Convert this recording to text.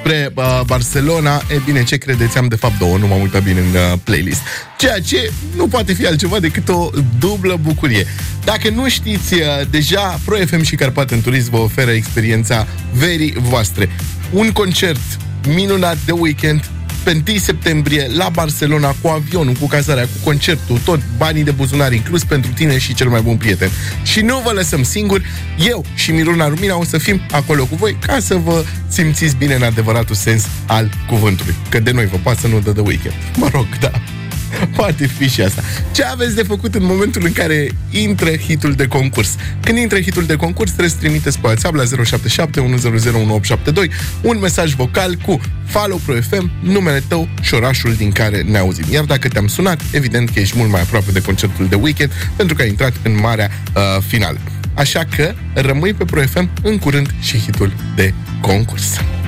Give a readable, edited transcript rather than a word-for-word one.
despre Barcelona. E bine, ce credeți? Am de fapt două, nu m-am uitat bine în playlist. Ceea ce nu poate fi altceva decât o dublă bucurie. Dacă nu știți, deja Pro FM și Carpath în Turism vă oferă experiența verii voastre. Un concert minunat de weekend pe 1 septembrie la Barcelona, cu avionul, cu cazarea, cu concertul, tot banii de buzunar inclus pentru tine și cel mai bun prieten. Și nu vă lăsăm singuri, eu și Miruna Rumina o să fim acolo cu voi ca să vă simțiți bine în adevăratul sens al cuvântului. Că de noi vă pasă, nu de weekend. Mă rog, da. Poate fi și asta. Ce aveți de făcut în momentul în care intră hitul de concurs? Când intră hitul de concurs, trebuie să trimiteți pe WhatsApp la 077 100 1872 un mesaj vocal cu Follow Pro FM, numele tău și orașul din care ne auzim. Iar dacă te-am sunat, evident că ești mult mai aproape de concertul de weekend, pentru că ai intrat în marea finală. Așa că rămâi pe Pro FM, în curând și hitul de concurs.